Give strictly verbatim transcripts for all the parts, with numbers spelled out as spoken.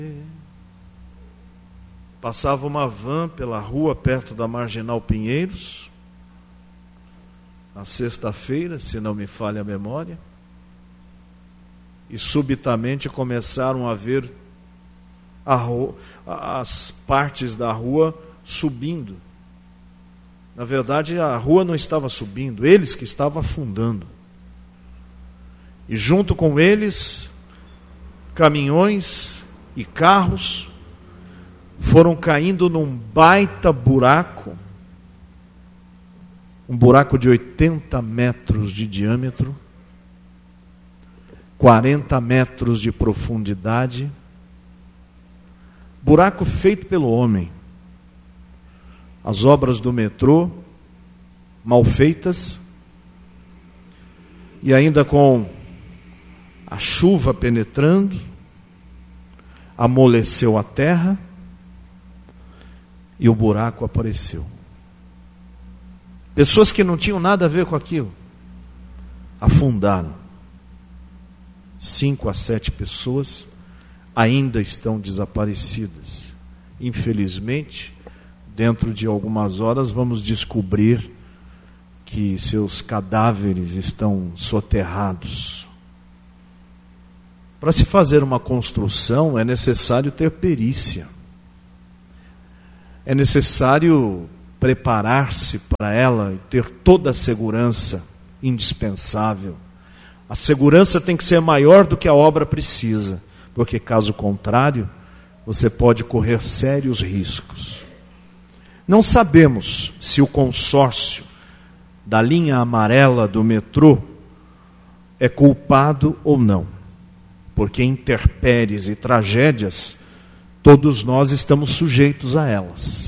Passava uma van pela rua perto da Marginal Pinheiros, na sexta-feira, se não me falha a memória, e subitamente começaram a ver a rua, as partes da rua subindo. Na verdade, a rua não estava subindo, eles que estavam afundando. E junto com eles, caminhões e carros foram caindo num baita buraco, um buraco de oitenta metros de diâmetro, quarenta metros de profundidade, buraco feito pelo homem. As obras do metrô, mal feitas, e ainda com a chuva penetrando, amoleceu a terra, e o buraco apareceu. Pessoas que não tinham nada a ver com aquilo afundaram. Cinco a sete pessoas ainda estão desaparecidas. Infelizmente, dentro de algumas horas vamos descobrir que seus cadáveres estão soterrados. Para se fazer uma construção é necessário ter perícia. É necessário preparar-se para ela e ter toda a segurança indispensável. A segurança tem que ser maior do que a obra precisa, porque caso contrário, você pode correr sérios riscos. Não sabemos se o consórcio da linha amarela do metrô é culpado ou não, porque intempéries e tragédias todos nós estamos sujeitos a elas.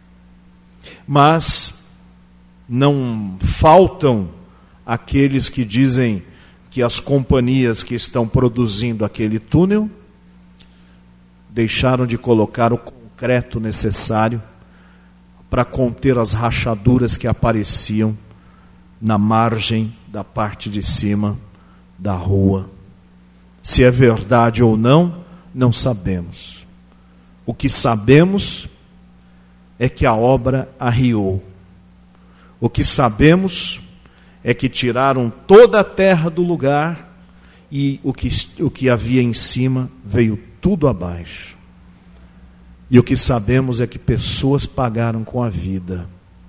Mas não faltam aqueles que dizem que as companhias que estão produzindo aquele túnel deixaram de colocar o concreto necessário para conter as rachaduras que apareciam na margem da parte de cima da rua. Se é verdade ou não, não sabemos. O que sabemos é que a obra arriou. O que sabemos é que tiraram toda a terra do lugar e o que, o que havia em cima veio tudo abaixo. E o que sabemos é que pessoas pagaram com a vida.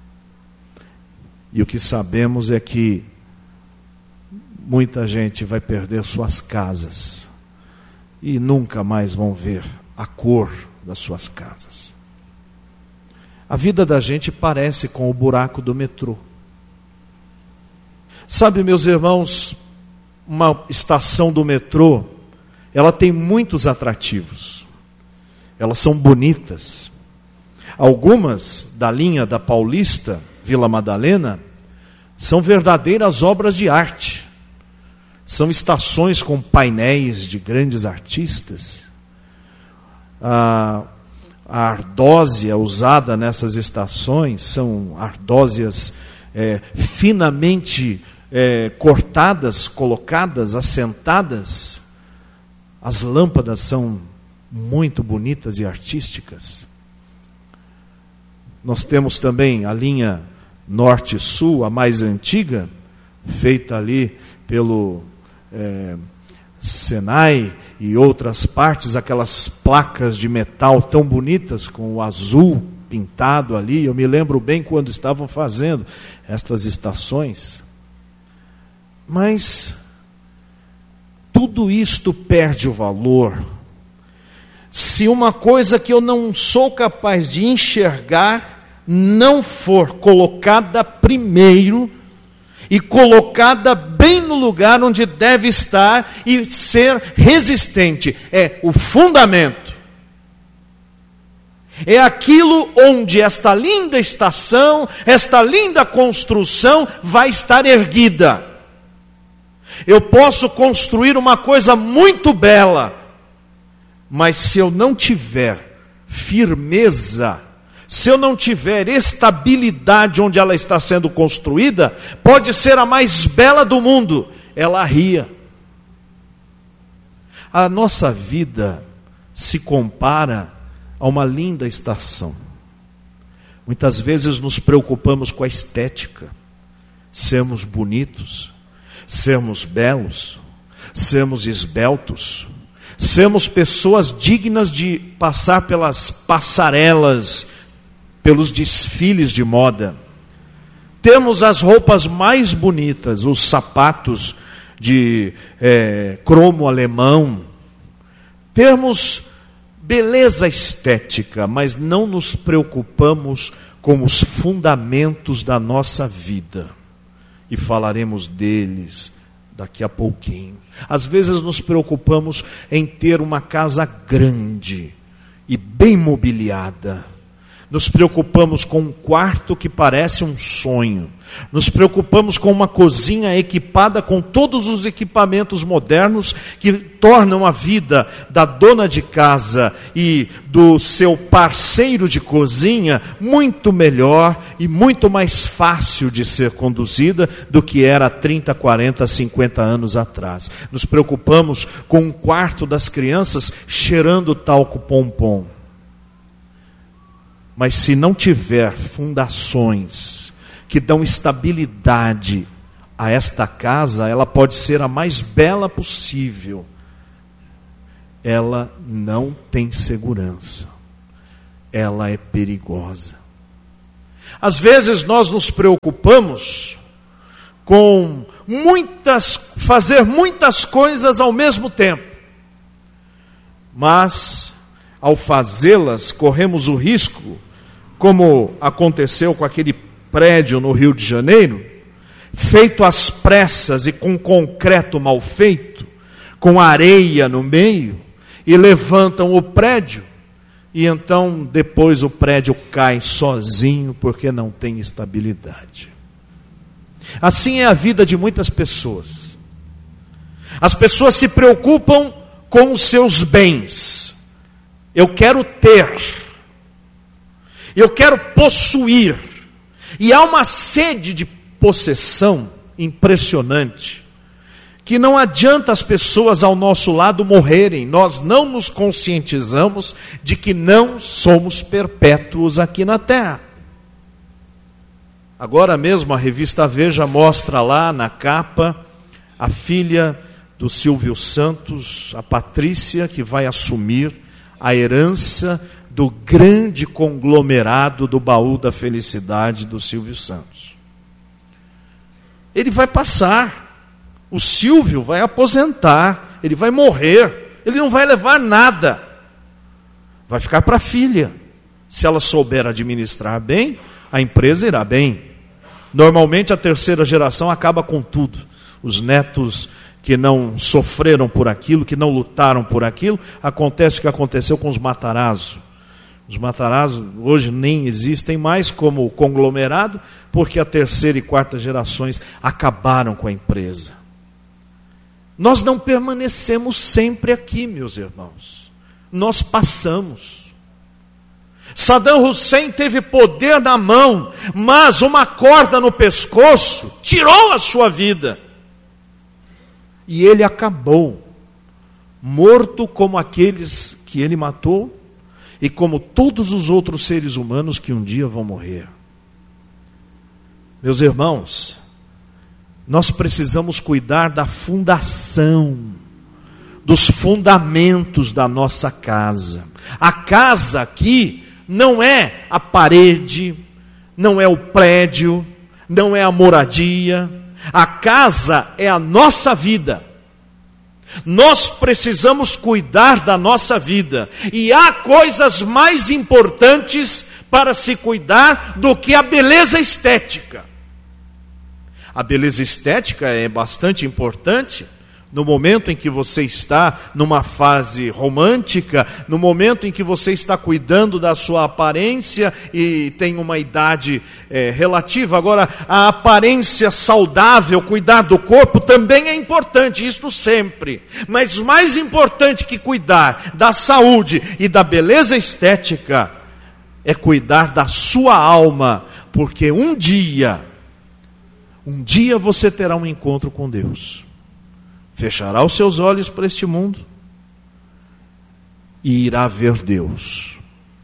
E o que sabemos é que muita gente vai perder suas casas e nunca mais vão ver a cor das suas casas. A vida da gente parece com o buraco do metrô. Sabe, meus irmãos, uma estação do metrô, ela tem muitos atrativos. Elas são bonitas. Algumas da linha da Paulista, Vila Madalena, são verdadeiras obras de arte. São estações com painéis de grandes artistas. A, a ardósia usada nessas estações são ardósias é, finamente é, cortadas, colocadas, assentadas. As lâmpadas são muito bonitas e artísticas. Nós temos também a linha norte-sul, a mais antiga, feita ali pelo é, Senai e outras partes, aquelas placas de metal tão bonitas com o azul pintado ali. Eu me lembro bem quando estavam fazendo estas estações. Mas tudo isto perde o valor se uma coisa que eu não sou capaz de enxergar não for colocada primeiro e colocada bem no lugar onde deve estar e ser resistente. É o fundamento. É aquilo onde esta linda estação, esta linda construção vai estar erguida. Eu posso construir uma coisa muito bela, mas se eu não tiver firmeza, se eu não tiver estabilidade onde ela está sendo construída, pode ser a mais bela do mundo, ela arria. A nossa vida se compara a uma linda estação. Muitas vezes nos preocupamos com a estética, sermos bonitos, sermos belos, sermos esbeltos, sermos pessoas dignas de passar pelas passarelas, pelos desfiles de moda, termos as roupas mais bonitas, os sapatos de é, cromo alemão, termos beleza estética, mas não nos preocupamos com os fundamentos da nossa vida. E falaremos deles daqui a pouquinho. Às vezes nos preocupamos em ter uma casa grande e bem mobiliada. Nos preocupamos com um quarto que parece um sonho. Nos preocupamos com uma cozinha equipada com todos os equipamentos modernos que tornam a vida da dona de casa e do seu parceiro de cozinha muito melhor e muito mais fácil de ser conduzida do que era há trinta, quarenta, cinquenta anos atrás. Nos preocupamos com um quarto das crianças cheirando talco pompom. Mas se não tiver fundações que dão estabilidade a esta casa, ela pode ser a mais bela possível. Ela não tem segurança. Ela é perigosa. Às vezes nós nos preocupamos com muitas, fazer muitas coisas ao mesmo tempo. Mas, ao fazê-las, corremos o risco, como aconteceu com aquele prédio no Rio de Janeiro, feito às pressas e com concreto mal feito, com areia no meio, e levantam o prédio, e então depois o prédio cai sozinho porque não tem estabilidade. Assim é a vida de muitas pessoas. As pessoas se preocupam com os seus bens. Eu quero ter, eu quero possuir, e há uma sede de possessão impressionante, que não adianta as pessoas ao nosso lado morrerem, nós não nos conscientizamos de que não somos perpétuos aqui na terra. Agora mesmo a revista Veja mostra lá na capa a filha do Silvio Santos, a Patrícia, que vai assumir a herança do grande conglomerado do baú da felicidade do Silvio Santos. Ele vai passar, o Silvio vai aposentar, ele vai morrer, ele não vai levar nada, vai ficar para a filha. Se ela souber administrar bem, a empresa irá bem. Normalmente a terceira geração acaba com tudo. Os netos que não sofreram por aquilo, que não lutaram por aquilo, acontece o que aconteceu com os Matarazzo. Os Matarazzo hoje nem existem mais como conglomerado, porque a terceira e quarta gerações acabaram com a empresa. Nós não permanecemos sempre aqui, meus irmãos. Nós passamos. Saddam Hussein teve poder na mão, mas uma corda no pescoço tirou a sua vida. E ele acabou, morto como aqueles que ele matou e como todos os outros seres humanos que um dia vão morrer. Meus irmãos, nós precisamos cuidar da fundação, dos fundamentos da nossa casa. A casa aqui não é a parede, não é o prédio, não é a moradia. A casa é a nossa vida. Nós precisamos cuidar da nossa vida. E há coisas mais importantes para se cuidar do que a beleza estética. A beleza estética é bastante importante no momento em que você está numa fase romântica, no momento em que você está cuidando da sua aparência e tem uma idade é, relativa. Agora, a aparência saudável, cuidar do corpo também é importante, isto sempre. Mas mais importante que cuidar da saúde e da beleza estética é cuidar da sua alma, porque um dia, um dia você terá um encontro com Deus. Fechará os seus olhos para este mundo e irá ver Deus.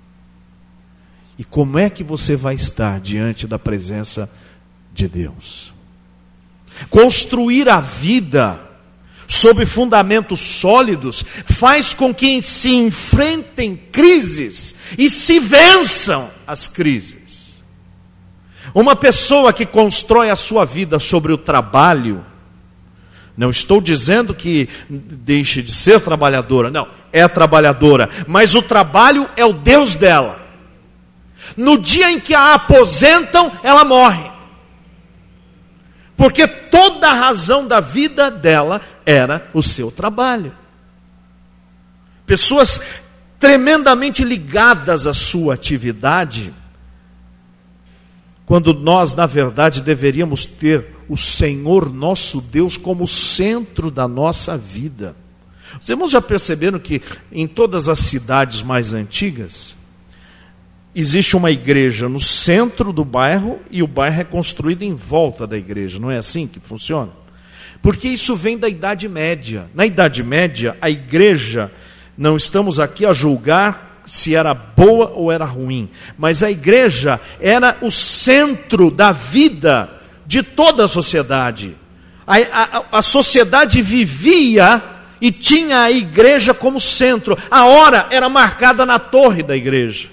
E como é que você vai estar diante da presença de Deus? Construir a vida sob fundamentos sólidos faz com que se enfrentem crises e se vençam as crises. Uma pessoa que constrói a sua vida sobre o trabalho, não estou dizendo que deixe de ser trabalhadora, não, é trabalhadora, mas o trabalho é o Deus dela. No dia em que a aposentam, ela morre. Porque toda a razão da vida dela era o seu trabalho. Pessoas tremendamente ligadas à sua atividade, quando nós, na verdade, deveríamos ter o Senhor nosso Deus como centro da nossa vida. Os irmãos já perceberam que em todas as cidades mais antigas, existe uma igreja no centro do bairro e o bairro é construído em volta da igreja. Não é assim que funciona? Porque isso vem da Idade Média. Na Idade Média, a igreja, não estamos aqui a julgar se era boa ou era ruim, mas a igreja era o centro da vida de toda a sociedade. A, a, a sociedade vivia e tinha a igreja como centro. A hora era marcada na torre da igreja.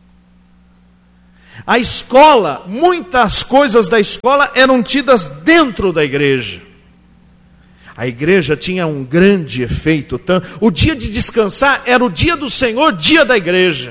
A escola, muitas coisas da escola eram tidas dentro da igreja. A igreja tinha um grande efeito. O dia de descansar era o dia do Senhor, dia da igreja.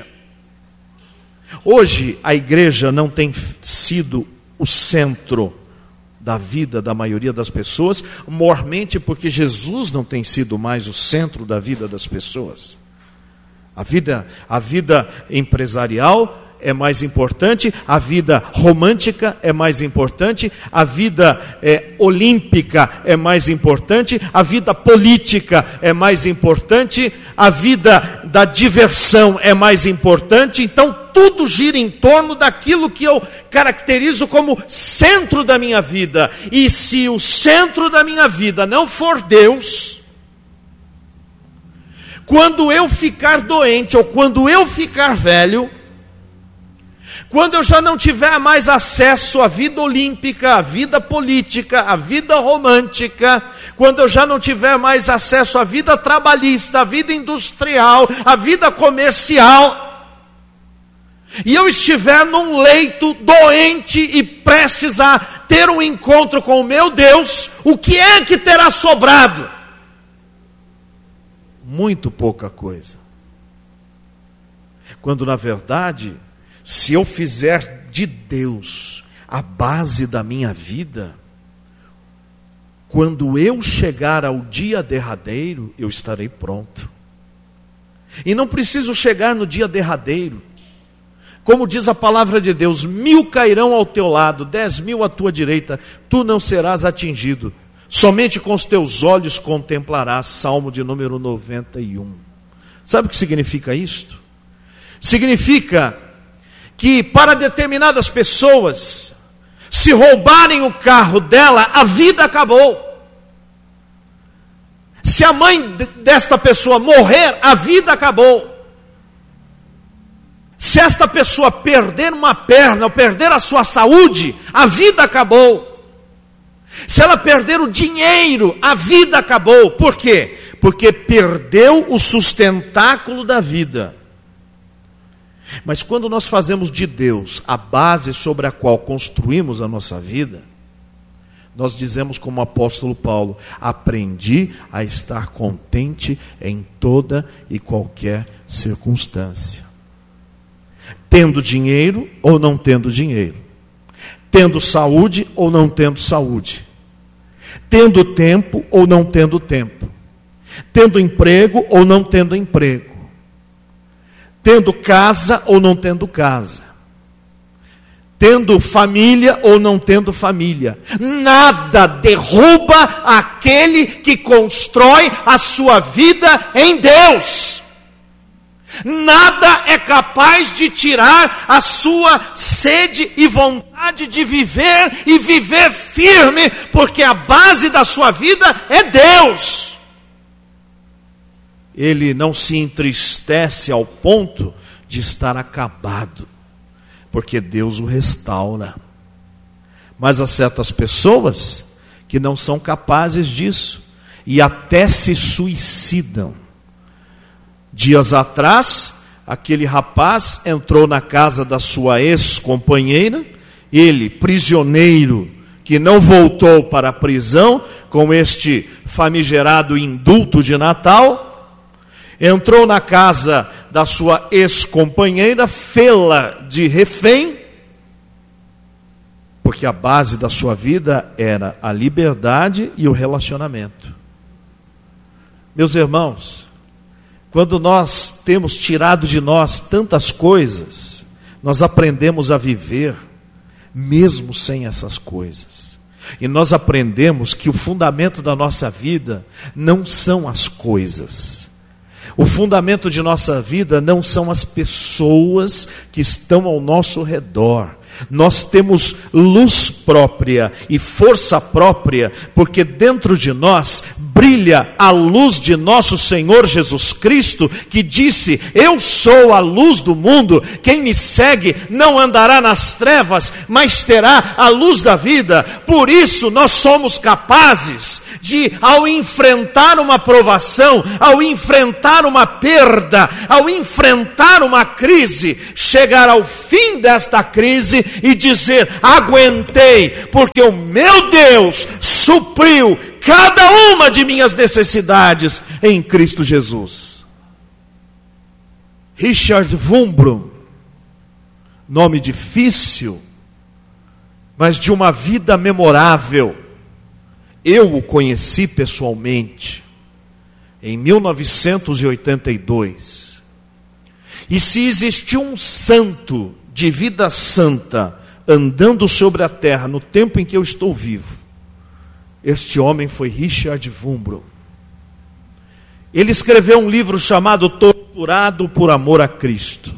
Hoje a igreja não tem sido o centro da vida da maioria das pessoas, mormente porque Jesus não tem sido mais o centro da vida das pessoas. A vida, a vida empresarial é mais importante, a vida romântica é mais importante, a vida é, olímpica é mais importante, a vida política é mais importante, a vida da diversão é mais importante. Então tudo gira em torno daquilo que eu caracterizo como centro da minha vida. E se o centro da minha vida não for Deus, quando eu ficar doente ou quando eu ficar velho, quando eu já não tiver mais acesso à vida olímpica, à vida política, à vida romântica, quando eu já não tiver mais acesso à vida trabalhista, à vida industrial, à vida comercial, e eu estiver num leito doente e prestes a ter um encontro com o meu Deus, o que é que terá sobrado? Muito pouca coisa. Quando na verdade, se eu fizer de Deus a base da minha vida, quando eu chegar ao dia derradeiro, eu estarei pronto. E não preciso chegar no dia derradeiro. Como diz a palavra de Deus, mil cairão ao teu lado, dez mil à tua direita, tu não serás atingido. Somente com os teus olhos contemplarás. Salmo de número noventa e um. Sabe o que significa isto? Significa que para determinadas pessoas, se roubarem o carro dela, a vida acabou. Se a mãe desta pessoa morrer, a vida acabou. Se esta pessoa perder uma perna ou perder a sua saúde, a vida acabou. Se ela perder o dinheiro, a vida acabou. Por quê? Porque perdeu o sustentáculo da vida. Mas quando nós fazemos de Deus a base sobre a qual construímos a nossa vida, nós dizemos como o apóstolo Paulo: aprendi a estar contente em toda e qualquer circunstância. Tendo dinheiro ou não tendo dinheiro, tendo saúde ou não tendo saúde, tendo tempo ou não tendo tempo, tendo emprego ou não tendo emprego, tendo casa ou não tendo casa, tendo família ou não tendo família. Nada derruba aquele que constrói a sua vida em Deus. Nada é capaz de tirar a sua sede e vontade de viver e viver firme, porque a base da sua vida é Deus. ele não se entristece ao ponto de estar acabado, porque Deus o restaura. Mas há certas pessoas que não são capazes disso e até se suicidam. Dias atrás, aquele rapaz entrou na casa da sua ex-companheira, ele, prisioneiro, que não voltou para a prisão com este famigerado indulto de Natal, entrou na casa da sua ex-companheira, fê-la de refém, porque a base da sua vida era a liberdade e o relacionamento. Meus irmãos, quando nós temos tirado de nós tantas coisas, nós aprendemos a viver mesmo sem essas coisas. E nós aprendemos que o fundamento da nossa vida não são as coisas. O fundamento de nossa vida não são as pessoas que estão ao nosso redor. Nós temos luz própria e força própria, porque dentro de nós brilha a luz de nosso Senhor Jesus Cristo, que disse: eu sou a luz do mundo, quem me segue não andará nas trevas, mas terá a luz da vida. Por isso nós somos capazes de, ao enfrentar uma provação, ao enfrentar uma perda, ao enfrentar uma crise, chegar ao fim desta crise e dizer: aguentei, porque o meu Deus supriu cada uma de minhas necessidades em Cristo Jesus. Richard Wurmbrand, nome difícil, mas de uma vida memorável. Eu o conheci pessoalmente em mil novecentos e oitenta e dois. E se existiu um santo de vida santa andando sobre a terra no tempo em que eu estou vivo, este homem foi Richard Wurmbrand. Ele escreveu um livro chamado Torturado por Amor a Cristo.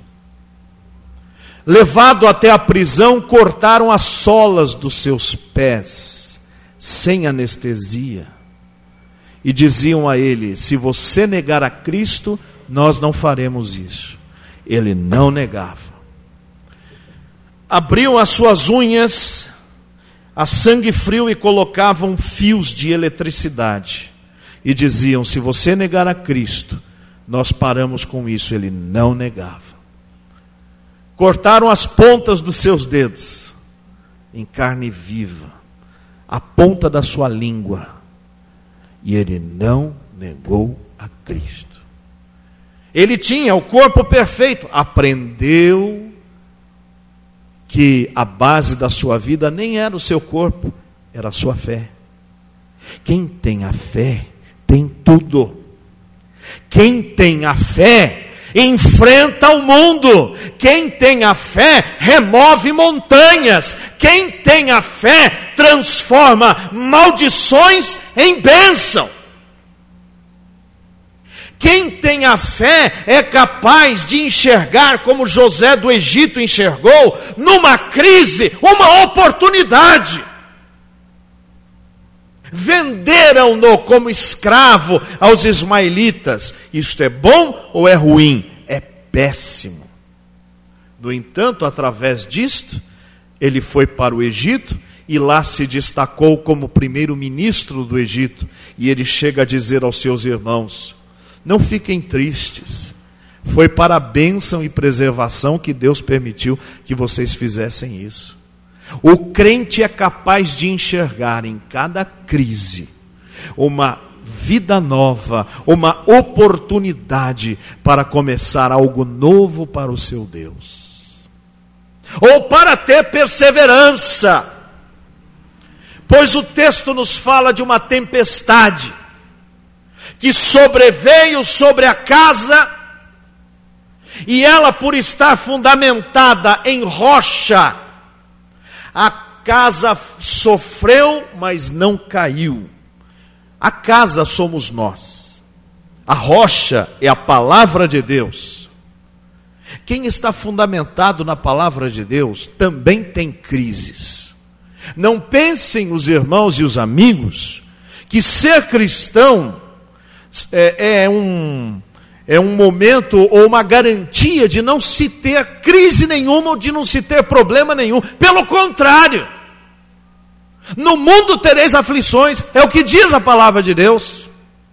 Levado até a prisão, cortaram as solas dos seus pés, sem anestesia, e diziam a ele: se você negar a Cristo, nós não faremos isso. Ele não negava. Abriam as suas unhas a sangue frio e colocavam fios de eletricidade e diziam: se você negar a Cristo, nós paramos com isso. Ele não negava. Cortaram as pontas dos seus dedos em carne viva, a ponta da sua língua, e ele não negou a Cristo. Ele tinha o corpo perfeito, aprendeu que a base da sua vida nem era o seu corpo, era a sua fé. Quem tem a fé tem tudo. Quem tem a fé enfrenta o mundo. Quem tem a fé remove montanhas. Quem tem a fé transforma maldições em bênção. Quem tem a fé é capaz de enxergar, como José do Egito enxergou, numa crise, uma oportunidade. Venderam-no como escravo aos ismaelitas. Isto é bom ou é ruim? É péssimo. No entanto, através disto, ele foi para o Egito e lá se destacou como primeiro-ministro do Egito. E ele chega a dizer aos seus irmãos: não fiquem tristes, foi para a bênção e preservação que Deus permitiu que vocês fizessem isso. O crente é capaz de enxergar em cada crise uma vida nova, uma oportunidade para começar algo novo para o seu Deus, ou para ter perseverança, pois o texto nos fala de uma tempestade que sobreveio sobre a casa, e ela, por estar fundamentada em rocha, a casa sofreu, mas não caiu. A casa somos nós. A rocha é a palavra de Deus. Quem está fundamentado na palavra de Deus também tem crises. Não pensem os irmãos e os amigos que ser cristão é, é um, é um momento ou uma garantia de não se ter crise nenhuma ou de não se ter problema nenhum. Pelo contrário, no mundo tereis aflições, é o que diz a palavra de Deus.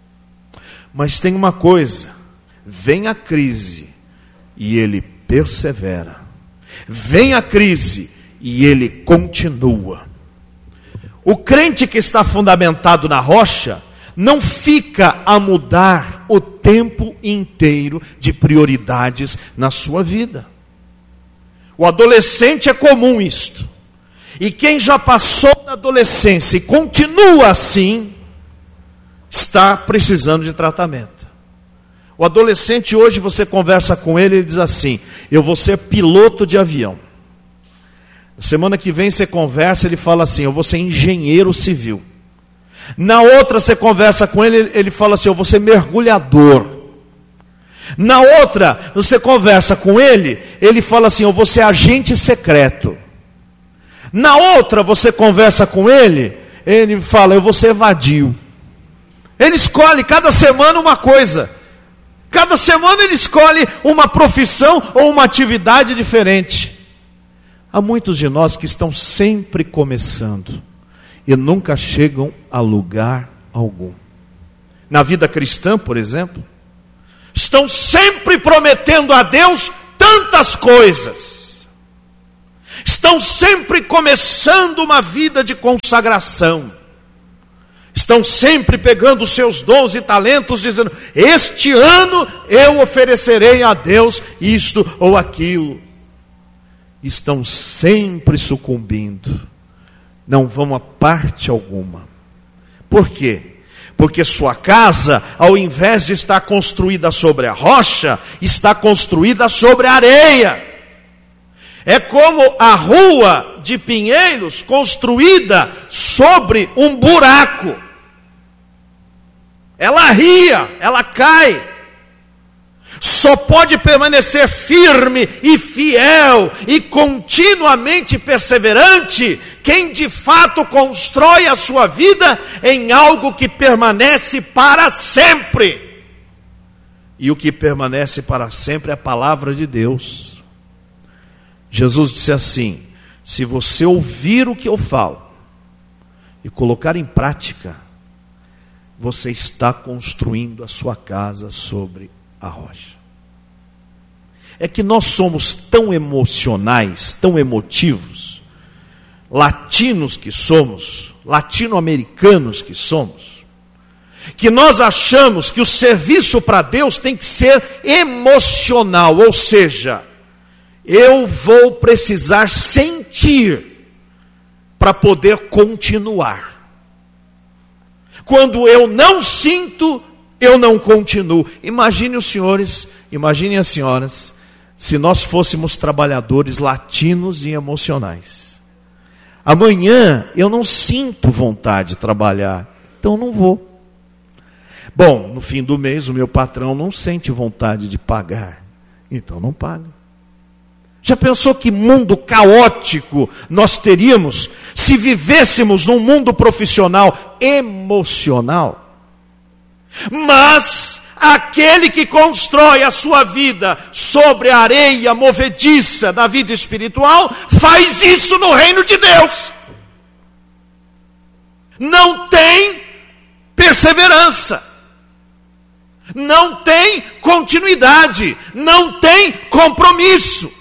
Mas tem uma coisa, vem a crise e ele persevera. Vem a crise e ele continua. O crente que está fundamentado na rocha não fica a mudar o tempo inteiro de prioridades na sua vida. O adolescente é comum isto. E quem já passou da adolescência e continua assim, está precisando de tratamento. O adolescente hoje, você conversa com ele, ele diz assim: eu vou ser piloto de avião. Semana que vem você conversa, ele fala assim: eu vou ser engenheiro civil. Na outra você conversa com ele, ele fala assim: eu vou ser mergulhador. Na outra você conversa com ele, ele fala assim: eu vou ser agente secreto. Na outra você conversa com ele, ele fala: eu vou ser vadio. Ele escolhe cada semana uma coisa. Cada semana ele escolhe uma profissão ou uma atividade diferente. Há muitos de nós que estão sempre começando e nunca chegam a lugar algum. Na vida cristã, por exemplo, estão sempre prometendo a Deus tantas coisas. Estão sempre começando uma vida de consagração. Estão sempre pegando os seus dons e talentos, dizendo: este ano eu oferecerei a Deus isto ou aquilo. Estão sempre sucumbindo. Não vão a parte alguma. Por quê? Porque sua casa, ao invés de estar construída sobre a rocha, está construída sobre a areia. É como a rua de Pinheiros construída sobre um buraco. Ela ria, ela cai. Só pode permanecer firme e fiel e continuamente perseverante quem de fato constrói a sua vida em algo que permanece para sempre. E o que permanece para sempre é a palavra de Deus. Jesus disse assim: se você ouvir o que eu falo e colocar em prática, você está construindo a sua casa sobre a rocha. É que nós somos tão emocionais, tão emotivos, latinos que somos, latino-americanos que somos, que nós achamos que o serviço para Deus tem que ser emocional, ou seja, eu vou precisar sentir para poder continuar. Quando eu não sinto, eu não continuo. Imagine os senhores, imaginem as senhoras, se nós fôssemos trabalhadores latinos e emocionais. Amanhã eu não sinto vontade de trabalhar, então não vou. Bom, no fim do mês o meu patrão não sente vontade de pagar, então não paga. Já pensou que mundo caótico nós teríamos se vivêssemos num mundo profissional emocional? Mas aquele que constrói a sua vida sobre a areia movediça da vida espiritual, faz isso no reino de Deus. Não tem perseverança, não tem continuidade, não tem compromisso.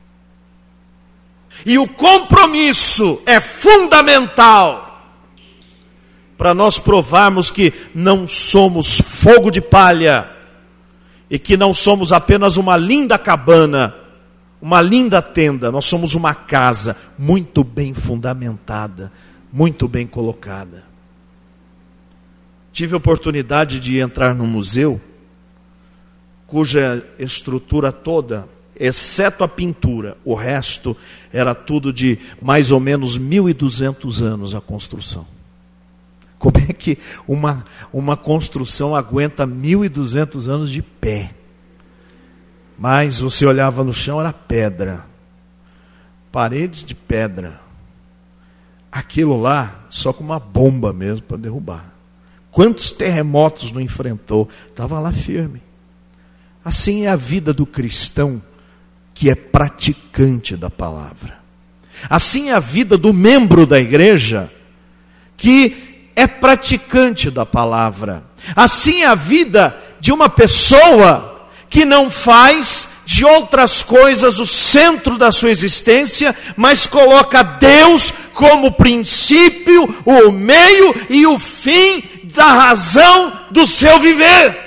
E o compromisso é fundamental para nós provarmos que não somos fogo de palha e que não somos apenas uma linda cabana, uma linda tenda. Nós somos uma casa muito bem fundamentada, muito bem colocada. Tive a oportunidade de entrar num museu cuja estrutura toda, exceto a pintura, o resto era tudo de mais ou menos mil e duzentos anos a construção. Como é que uma, uma construção aguenta mil e duzentos anos de pé? Mas você olhava no chão, era pedra. Paredes de pedra. Aquilo lá, só com uma bomba mesmo para derrubar. Quantos terremotos não enfrentou? Estava lá firme. Assim é a vida do cristão que é praticante da palavra. Assim é a vida do membro da igreja que é praticante da palavra. Assim é a vida de uma pessoa que não faz de outras coisas o centro da sua existência, mas coloca Deus como princípio, o meio e o fim da razão do seu viver.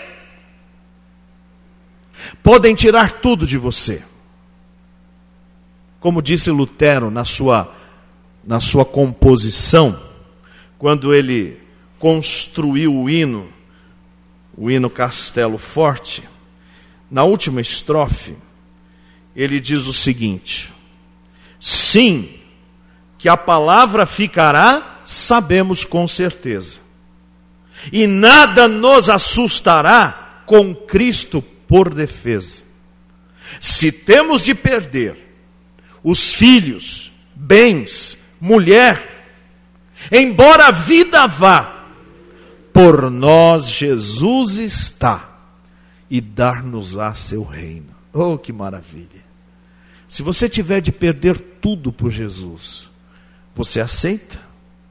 Podem tirar tudo de você. Como disse Lutero na sua, na sua composição, quando ele construiu o hino, o hino Castelo Forte, na última estrofe, ele diz o seguinte: sim, que a palavra ficará, sabemos com certeza, e nada nos assustará com Cristo por defesa. Se temos de perder os filhos, bens, mulher, embora a vida vá, por nós Jesus está, e dar-nos-á seu reino. Oh, que maravilha! Se você tiver de perder tudo por Jesus, você aceita?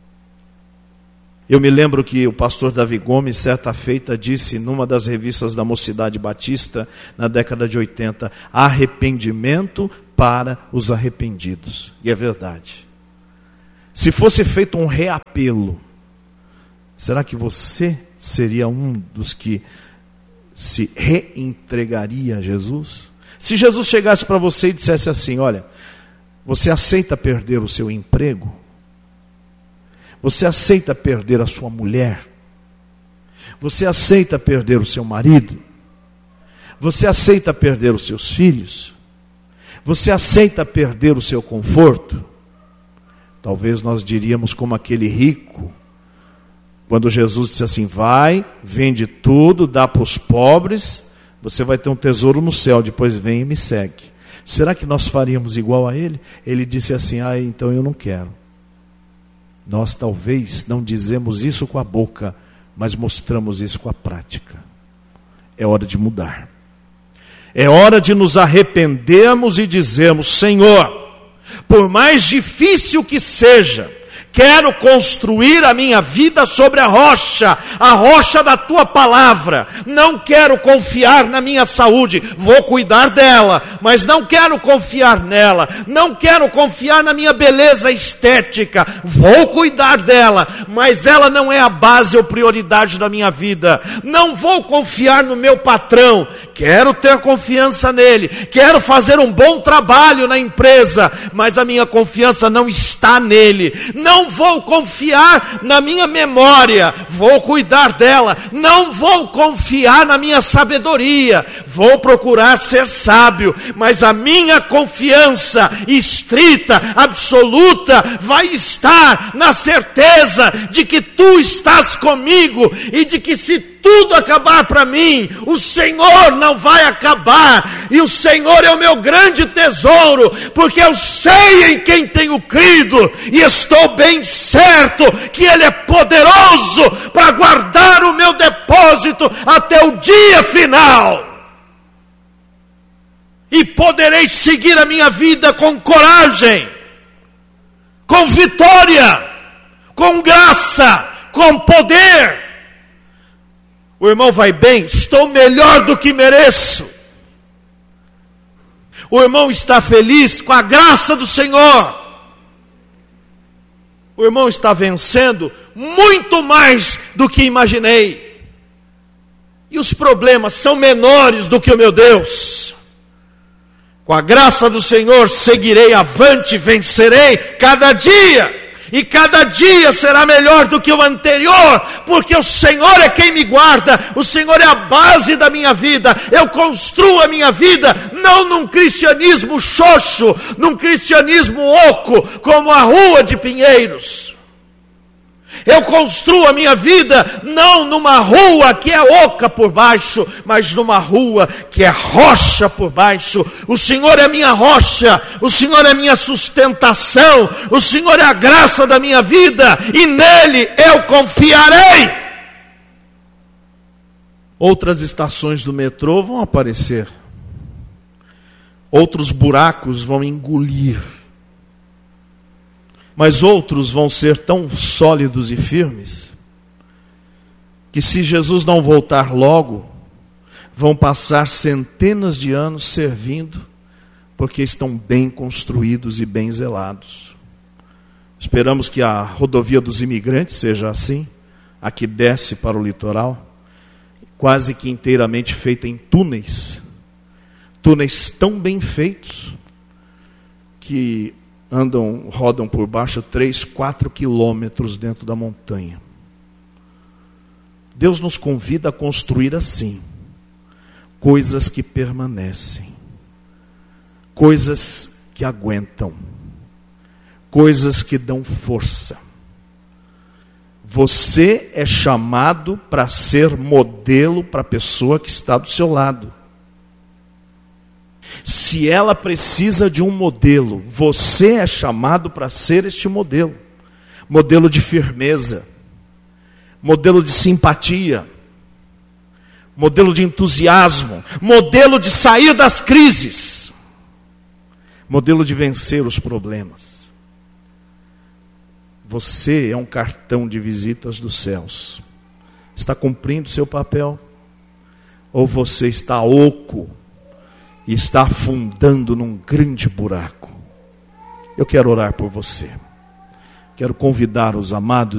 Eu me lembro que o pastor Davi Gomes, certa feita, disse numa das revistas da Mocidade Batista, na década de oitenta, arrependimento para os arrependidos. E é verdade. Se fosse feito um reapelo, será que você seria um dos que se reentregaria a Jesus? Se Jesus chegasse para você e dissesse assim: olha, você aceita perder o seu emprego? Você aceita perder a sua mulher? Você aceita perder o seu marido? Você aceita perder os seus filhos? Você aceita perder o seu conforto? Talvez nós diríamos como aquele rico, quando Jesus disse assim: vai, vende tudo, dá para os pobres, você vai ter um tesouro no céu, depois vem e me segue. Será que nós faríamos igual a ele? Ele disse assim: ah, então eu não quero. Nós talvez não dizemos isso com a boca, mas mostramos isso com a prática. É hora de mudar. É hora de nos arrependermos e dizermos: Senhor, por mais difícil que seja, quero construir a minha vida sobre a rocha, a rocha da tua palavra. Não quero confiar na minha saúde, vou cuidar dela, mas não quero confiar nela. Não quero confiar na minha beleza estética, vou cuidar dela, mas ela não é a base ou prioridade da minha vida. Não vou confiar no meu patrão, quero ter confiança nele, quero fazer um bom trabalho na empresa, mas a minha confiança não está nele. Não vou confiar na minha memória, vou cuidar dela. Não vou confiar na minha sabedoria, vou procurar ser sábio, mas a minha confiança estrita, absoluta, vai estar na certeza de que tu estás comigo e de que se tudo acabar para mim, o Senhor não vai acabar, e o Senhor é o meu grande tesouro, porque eu sei em quem tenho crido, e estou bem certo que Ele é poderoso para guardar o meu depósito até o dia final, e poderei seguir a minha vida com coragem, com vitória, com graça, com poder. O irmão vai bem, estou melhor do que mereço. O irmão está feliz com a graça do Senhor. O irmão está vencendo muito mais do que imaginei. E os problemas são menores do que o meu Deus. Com a graça do Senhor seguirei avante, vencerei cada dia. E cada dia será melhor do que o anterior, porque o Senhor é quem me guarda, o Senhor é a base da minha vida. Eu construo a minha vida não num cristianismo xoxo, num cristianismo oco, como a rua de Pinheiros. Eu construo a minha vida não numa rua que é oca por baixo, mas numa rua que é rocha por baixo. O Senhor é minha rocha, o Senhor é minha sustentação, o Senhor é a graça da minha vida, e nele eu confiarei. Outras estações do metrô vão aparecer. Outros buracos vão engolir. Mas outros vão ser tão sólidos e firmes que, se Jesus não voltar logo, vão passar centenas de anos servindo, porque estão bem construídos e bem zelados. Esperamos que a rodovia dos imigrantes seja assim, a que desce para o litoral, quase que inteiramente feita em túneis, túneis tão bem feitos, que andam, rodam por baixo três, quatro quilômetros dentro da montanha. Deus nos convida a construir assim, coisas que permanecem, coisas que aguentam, coisas que dão força. Você é chamado para ser modelo para a pessoa que está do seu lado. Se ela precisa de um modelo, você é chamado para ser este modelo. Modelo de firmeza, modelo de simpatia, modelo de entusiasmo, modelo de sair das crises, modelo de vencer os problemas. Você é um cartão de visitas dos céus. Está cumprindo seu papel? Ou você está oco e está afundando num grande buraco? Eu quero orar por você. Quero convidar os amados